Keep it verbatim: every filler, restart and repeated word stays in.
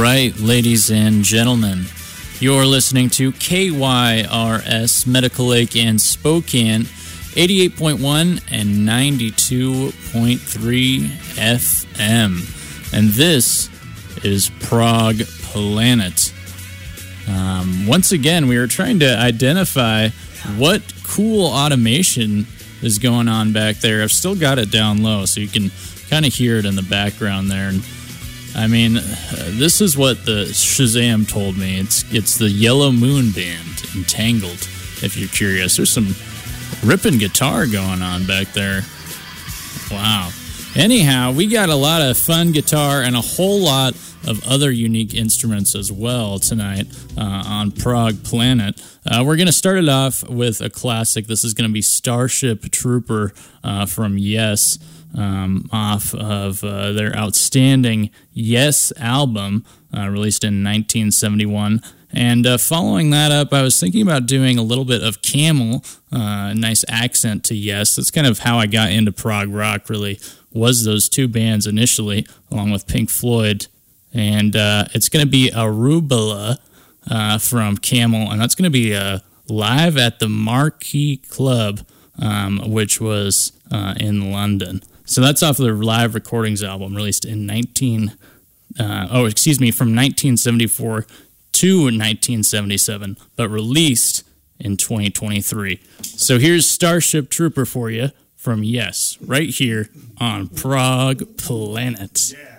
right, ladies and gentlemen, you're listening to K Y R S Medical Lake and Spokane, eighty-eight point one and ninety-two point three F M. And this is Prog Planet. Um, once again, we were trying to identify what cool automation is going on back there. I've still got it down low, so you can kind of hear it in the background there. And I mean, uh, this is what the Shazam told me. It's it's the Yellow Moon Band, Entangled, if you're curious. There's some ripping guitar going on back there. Wow. Anyhow, we got a lot of fun guitar and a whole lot of other unique instruments as well tonight uh, on Prog Planet. Uh, we're going to start it off with a classic. This is going to be Starship Trooper uh, from Yes, um, off of uh, their outstanding Yes album, uh, released in nineteen seventy-one. And uh, following that up, I was thinking about doing a little bit of Camel, uh, a nice accent to Yes. That's kind of how I got into prog rock, really, was those two bands initially, along with Pink Floyd. And uh, it's going to be Arubula uh, from Camel, and that's going to be uh, live at the Marquee Club, um, which was uh, in London. So that's off of their live recordings album, released in nineteen uh, oh excuse me from nineteen seventy-four to nineteen seventy-seven, but released in twenty twenty-three. So here's Starship Trooper for you from Yes, right here on Prog Planet. Yeah.